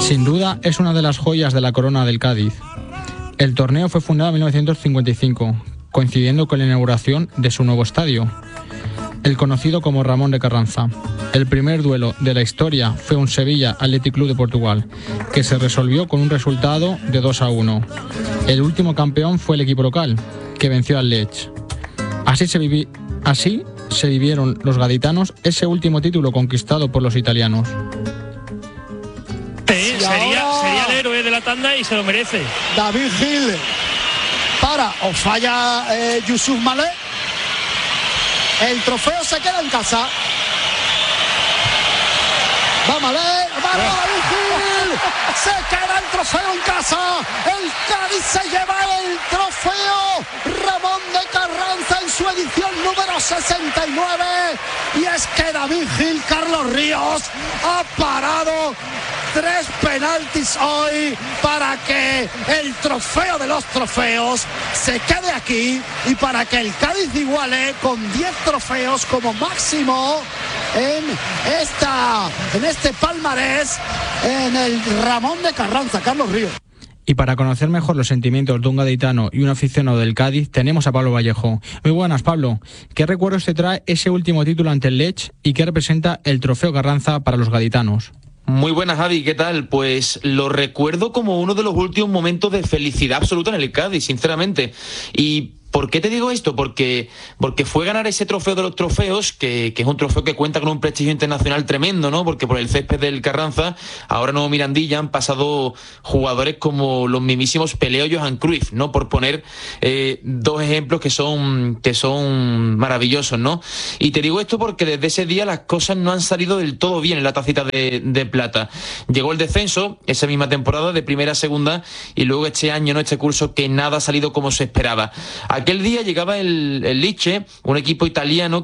Sin duda es una de las joyas de la corona del Cádiz. El torneo fue fundado en 1955, coincidiendo con la inauguración de su nuevo estadio, el conocido como Ramón de Carranza. El primer duelo de la historia fue un Sevilla Athletic Club de Portugal, que se resolvió con un resultado de 2-1. El último campeón fue el equipo local, que venció al Lecce. Así se vivieron los gaditanos ese último título conquistado por los italianos. Sería el héroe de la tanda y se lo merece. David Gil para o falla Yusuf Malé. El trofeo se queda en casa. Va Malé, va David Gil. Se queda el trofeo en casa. El Cádiz se lleva el trofeo Ramón de Carranza en su edición número 69. Y es que David Gil, Carlos Ríos, ha parado 3 penaltis hoy para que el trofeo de los trofeos se quede aquí y para que el Cádiz iguale con 10 trofeos como máximo en este palmarés en el Ramón de Carranza. Carlos Ríos. Y para conocer mejor los sentimientos de un gaditano y un aficionado del Cádiz, tenemos a Pablo Vallejo. Muy buenas, Pablo. ¿Qué recuerdos te trae ese último título ante el Lecce y qué representa el trofeo Carranza para los gaditanos? Muy buenas, Javi, ¿qué tal? Pues lo recuerdo como uno de los últimos momentos de felicidad absoluta en el Cádiz, sinceramente. Y ¿por qué te digo esto? Porque fue ganar ese trofeo de los trofeos, que es un trofeo que cuenta con un prestigio internacional tremendo, ¿no? Porque por el césped del Carranza, ahora no Mirandilla, han pasado jugadores como los mismísimos Pelé o Johan Cruyff, ¿no? Por poner 2 ejemplos que son maravillosos, ¿no? Y te digo esto porque desde ese día las cosas no han salido del todo bien en la tacita de plata. Llegó el descenso esa misma temporada de primera a segunda y luego este año, ¿no? Este curso que nada ha salido como se esperaba. Aquel día llegaba el Lecce, un equipo italiano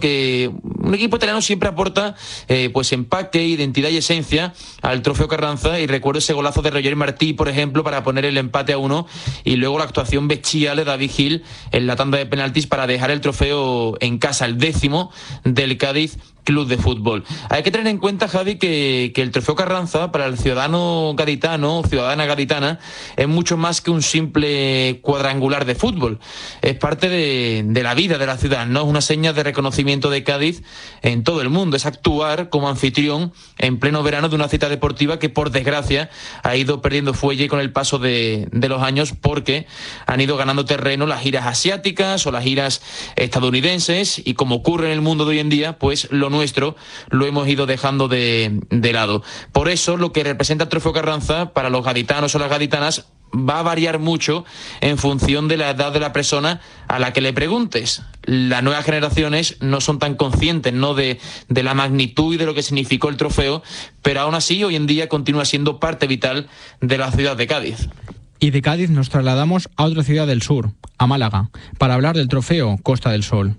siempre aporta pues empaque, identidad y esencia al trofeo Carranza, y recuerdo ese golazo de Roger Martí, por ejemplo, para poner el empate a 1, y luego la actuación bestial de David Gil en la tanda de penaltis para dejar el trofeo en casa, el 10º del Cádiz Club de Fútbol. Hay que tener en cuenta, Javi, que el trofeo Carranza para el ciudadano gaditano, ciudadana gaditana, es mucho más que un simple cuadrangular de fútbol. Es parte de la vida de la ciudad, ¿no? Es una seña de reconocimiento de Cádiz en todo el mundo. Es actuar como anfitrión en pleno verano de una cita deportiva que, por desgracia, ha ido perdiendo fuelle con el paso de los años, porque han ido ganando terreno las giras asiáticas o las giras estadounidenses, y como ocurre en el mundo de hoy en día, pues lo nuestro lo hemos ido dejando de lado. Por eso lo que representa el trofeo Carranza para los gaditanos o las gaditanas va a variar mucho en función de la edad de la persona a la que le preguntes. Las nuevas generaciones no son tan conscientes, ¿no?, de la magnitud y de lo que significó el trofeo, pero aún así hoy en día continúa siendo parte vital de la ciudad de Cádiz. Y de Cádiz nos trasladamos a otra ciudad del sur, a Málaga, para hablar del trofeo Costa del Sol.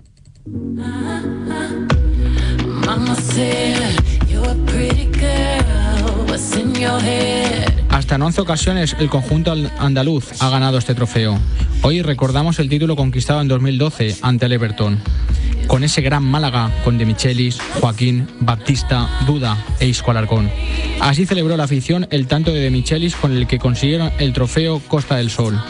Hasta en 11 ocasiones el conjunto andaluz ha ganado este trofeo. Hoy recordamos el título conquistado en 2012 ante el Everton, con ese gran Málaga con De Michelis, Joaquín, Baptista, Duda e Isco Alarcón. Así celebró la afición el tanto de Michelis con el que consiguieron el trofeo Costa del Sol.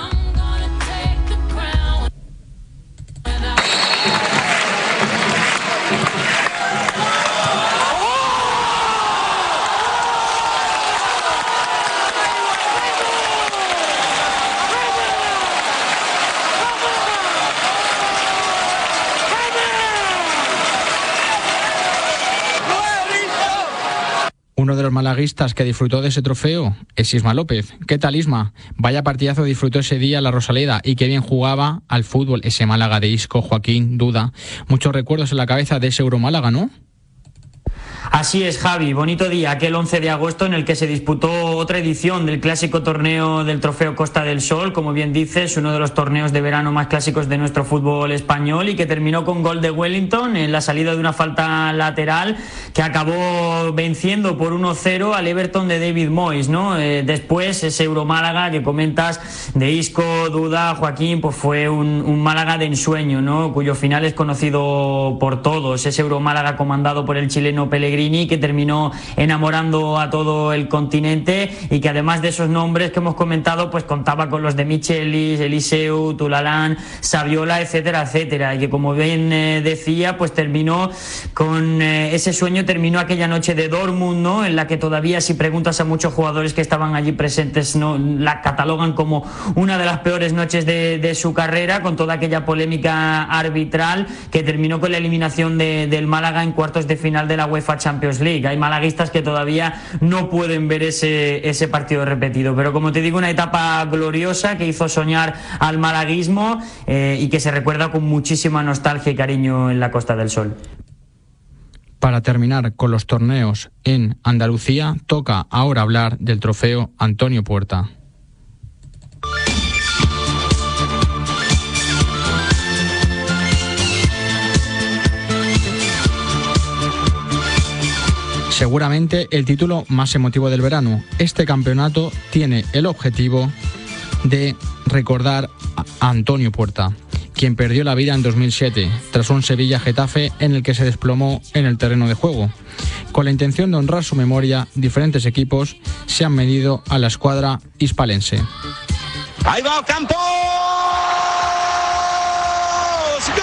Uno de los malaguistas que disfrutó de ese trofeo es Isma López. ¿Qué tal, Isma? Vaya partidazo disfrutó ese día la Rosaleda, y qué bien jugaba al fútbol ese Málaga de Isco, Joaquín, Duda. Muchos recuerdos en la cabeza de ese Euromálaga, ¿no? Así es, Javi, bonito día, aquel 11 de agosto en el que se disputó otra edición del clásico torneo del Trofeo Costa del Sol, como bien dices, uno de los torneos de verano más clásicos de nuestro fútbol español, y que terminó con gol de Wellington en la salida de una falta lateral que acabó venciendo por 1-0 al Everton de David Moyes, ¿no? Después ese Euromálaga que comentas de Isco, Duda, Joaquín, pues fue un Málaga de ensueño, ¿no?, cuyo final es conocido por todos, ese Euromálaga comandado por el chileno Pellegrini, Pellegrini, que terminó enamorando a todo el continente y que además de esos nombres que hemos comentado, pues contaba con los de Michelis, Eliseu, Tulalán, Saviola, etcétera, etcétera, y que como bien decía, pues terminó con ese sueño, terminó aquella noche de Dortmund, ¿no?, en la que todavía, si preguntas a muchos jugadores que estaban allí presentes, no la catalogan como una de las peores noches de su carrera, con toda aquella polémica arbitral que terminó con la eliminación del Málaga en cuartos de final de la UEFA Champions League. Hay malaguistas que todavía no pueden ver ese partido repetido, pero como te digo, una etapa gloriosa que hizo soñar al malaguismo y que se recuerda con muchísima nostalgia y cariño en la Costa del Sol. Para terminar con los torneos en Andalucía, toca ahora hablar del trofeo Antonio Puerta. Seguramente el título más emotivo del verano. Este campeonato tiene el objetivo de recordar a Antonio Puerta, quien perdió la vida en 2007 tras un Sevilla-Getafe en el que se desplomó en el terreno de juego. Con la intención de honrar su memoria, diferentes equipos se han medido a la escuadra hispalense. ¡Ahí va Campos! ¡Gol!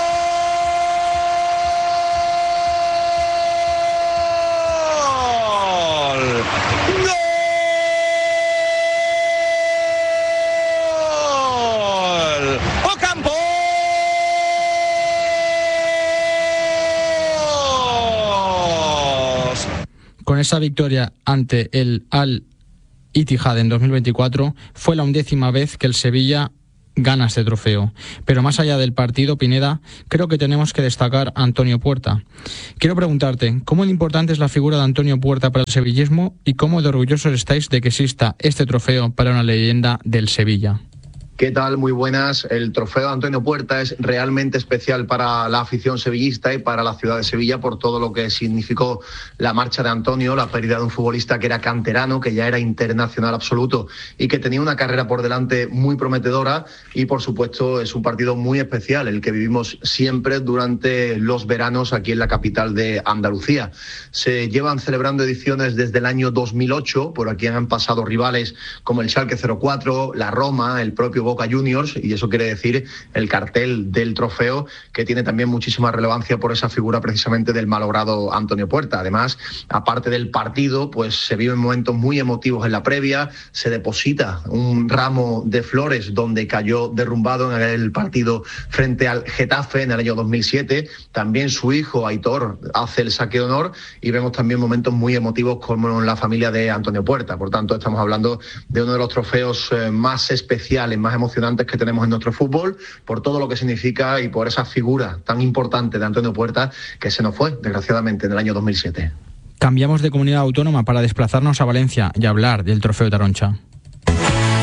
Con esa victoria ante el Al-Ittihad en 2024, fue la 11ª vez que el Sevilla gana este trofeo. Pero más allá del partido, Pineda, creo que tenemos que destacar a Antonio Puerta. Quiero preguntarte, ¿cómo de importante es la figura de Antonio Puerta para el sevillismo y cómo de orgullosos estáis de que exista este trofeo para una leyenda del Sevilla? ¿Qué tal? Muy buenas. El trofeo de Antonio Puerta es realmente especial para la afición sevillista y para la ciudad de Sevilla por todo lo que significó la marcha de Antonio, la pérdida de un futbolista que era canterano, que ya era internacional absoluto y que tenía una carrera por delante muy prometedora, y por supuesto es un partido muy especial, el que vivimos siempre durante los veranos aquí en la capital de Andalucía. Se llevan celebrando ediciones desde el año 2008, por aquí han pasado rivales como el Schalke 04, la Roma, el propio Boca Juniors, y eso quiere decir el cartel del trofeo, que tiene también muchísima relevancia por esa figura precisamente del malogrado Antonio Puerta. Además, aparte del partido, pues se viven momentos muy emotivos en la previa, se deposita un ramo de flores donde cayó derrumbado en el partido frente al Getafe en el año 2007, también su hijo Aitor hace el saque de honor, y vemos también momentos muy emotivos como en la familia de Antonio Puerta. Por tanto, estamos hablando de uno de los trofeos más especiales, más emocionantes que tenemos en nuestro fútbol, por todo lo que significa y por esa figura tan importante de Antonio Puerta, que se nos fue, desgraciadamente, en el año 2007. Cambiamos de comunidad autónoma para desplazarnos a Valencia y hablar del trofeo Taroncha.